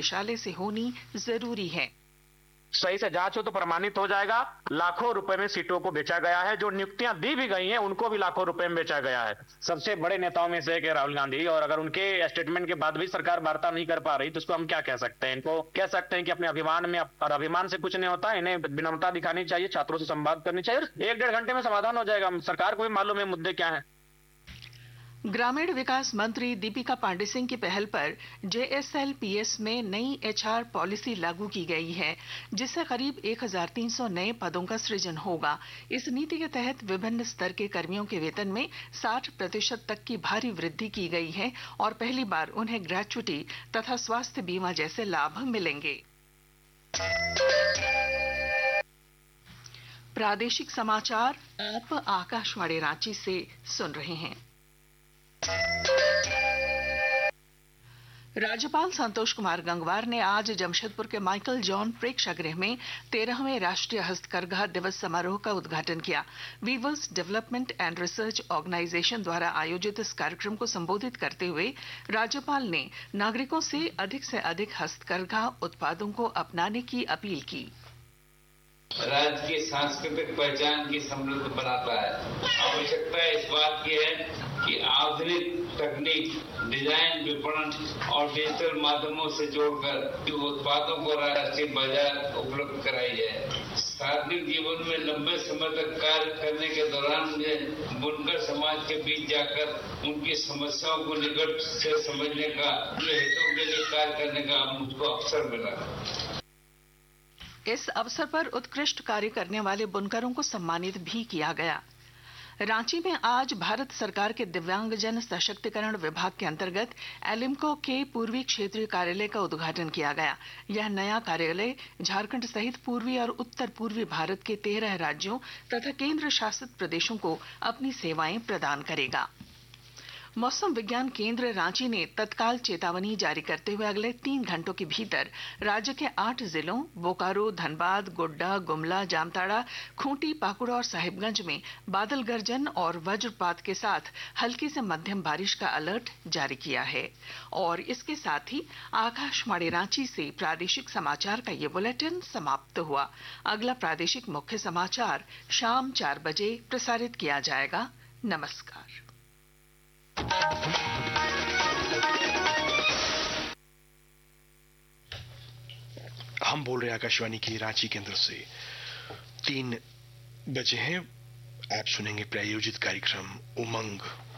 निदेशालय से होनी जरूरी है। सही से जांच हो तो प्रमाणित हो जाएगा। लाखों रुपए में सीटों को बेचा गया है, जो नियुक्तियां दी भी गई हैं उनको भी लाखों रुपए में बेचा गया है। सबसे बड़े नेताओं में से एक है राहुल गांधी, और अगर उनके स्टेटमेंट के बाद भी सरकार वार्ता नहीं कर पा रही तो उसको हम क्या कह सकते हैं? इनको कह सकते हैं कि अपने अभिमान में, और अभिमान से कुछ नहीं होता, इन्हें विनम्रता दिखानी चाहिए, छात्रों से संवाद करनी चाहिए, और 1-1.5 घंटे में समाधान हो जाएगा। सरकार को भी मालूम है मुद्दे क्या है। ग्रामीण विकास मंत्री दीपिका पांडे सिंह की पहल पर जेएसएलपीएस में नई एचआर पॉलिसी लागू की गई है, जिससे करीब 1300 नए पदों का सृजन होगा। इस नीति के तहत विभिन्न स्तर के कर्मियों के वेतन में 60% तक की भारी वृद्धि की गई है और पहली बार उन्हें ग्रेच्युटी तथा स्वास्थ्य बीमा जैसे लाभ मिलेंगे। प्रादेशिक समाचार आप आकाशवाणी रांची से सुन रहे हैं। राज्यपाल संतोष कुमार गंगवार ने आज जमशेदपुर के माइकल जॉन प्रेक्षागृह में 13वें राष्ट्रीय हस्तकरघा दिवस समारोह का उद्घाटन किया। Viewers development and research organisation द्वारा आयोजित इस कार्यक्रम को संबोधित करते हुए राज्यपाल ने नागरिकों से अधिक हस्तकरघा उत्पादों को अपनाने की अपील की। राज्य की सांस्कृतिक पहचान की समृद्ध बनाता है। आवश्यकता इस बात की है कि आधुनिक तकनीक, डिजाइन, विपणन और डिजिटल माध्यमों से जोड़कर उत्पादों को राष्ट्रीय बाजार उपलब्ध कराई जाए। सार्वजनिक जीवन में लंबे समय तक कार्य करने के दौरान मुझे बुनकर समाज के बीच जाकर उनकी समस्याओं को निकट से समझने का, उनके हितों के लिए कार्य करने का मुझको अवसर मिला। इस अवसर पर उत्कृष्ट कार्य करने वाले बुनकरों को सम्मानित भी किया गया। रांची में आज भारत सरकार के दिव्यांगजन सशक्तिकरण विभाग के अंतर्गत एलिम्को के पूर्वी क्षेत्रीय कार्यालय का उद्घाटन किया गया। यह नया कार्यालय झारखंड सहित पूर्वी और उत्तर पूर्वी भारत के 13 राज्यों तथा केंद्र शासित प्रदेशों को अपनी सेवाएं प्रदान करेगा। मौसम विज्ञान केंद्र रांची ने तत्काल चेतावनी जारी करते हुए अगले 3 घंटों के भीतर राज्य के 8 जिलों बोकारो, धनबाद, गोड्डा, गुमला, जामताड़ा, खूंटी, पाकुड़ और साहिबगंज में बादल गर्जन और वज्रपात के साथ हल्की से मध्यम बारिश का अलर्ट जारी किया है। और इसके साथ ही आकाशवाणी रांची से प्रादेशिक समाचार का ये बुलेटिन समाप्त हुआ। अगला प्रादेशिक मुख्य समाचार शाम 4 बजे प्रसारित किया जाएगा। नमस्कार। हम बोल रहे हैं आकाशवाणी की रांची केंद्र से। 3 बजे हैं। आप सुनेंगे प्रायोजित कार्यक्रम उमंग।